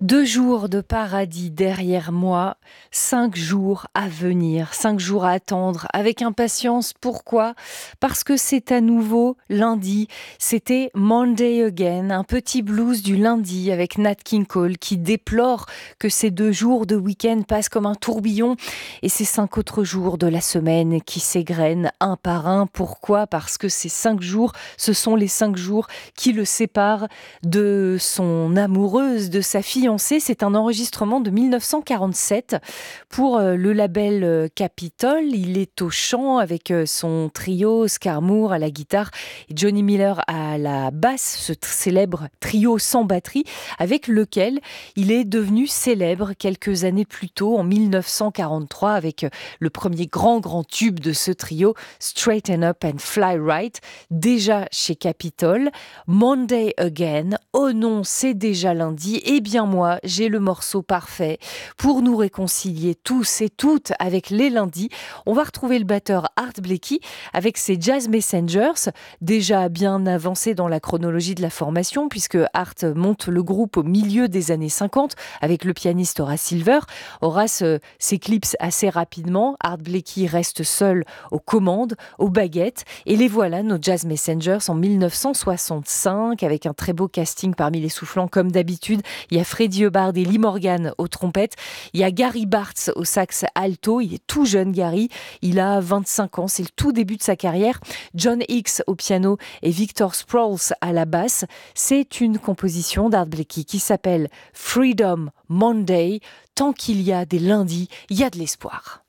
2 jours de paradis derrière moi, 5 jours à venir, 5 jours à attendre avec impatience. Pourquoi ? Parce que c'est à nouveau lundi. C'était Monday Again, un petit blues du lundi avec Nat King Cole qui déplore que ces 2 jours de week-end passent comme un tourbillon et ces 5 autres jours de la semaine qui s'égrènent un par un. Pourquoi ? Parce que ces 5 jours, ce sont les 5 jours qui le séparent de son amoureuse, de sa fiancée. C'est un enregistrement de 1947 pour le label Capitol. Il est au chant avec son trio, Oscar Moore à la guitare et Johnny Miller à la basse, ce célèbre trio sans batterie avec lequel il est devenu célèbre quelques années plus tôt, en 1943, avec le premier grand tube de ce trio, Straighten Up and Fly Right, déjà chez Capitol. Monday Again, oh non, c'est déjà lundi, et bien moi, j'ai le morceau parfait pour nous réconcilier tous et toutes avec les lundis. On va retrouver le batteur Art Blakey avec ses Jazz Messengers, déjà bien avancé dans la chronologie de la formation, puisque Art monte le groupe au milieu des années 50 avec le pianiste Horace Silver. Horace s'éclipse assez rapidement, Art Blakey reste seul aux commandes, aux baguettes, et les voilà, nos Jazz Messengers, en 1965, avec un très beau casting parmi les soufflants comme d'habitude. Il y a Freddie Hubbard et Lee Morgan aux trompettes. Il y a Gary Bartz au sax alto. Il est tout jeune, Gary. Il a 25 ans. C'est le tout début de sa carrière. John Hicks au piano et Victor Sprouse à la basse. C'est une composition d'Art Blakey qui s'appelle Freedom Monday. Tant qu'il y a des lundis, il y a de l'espoir.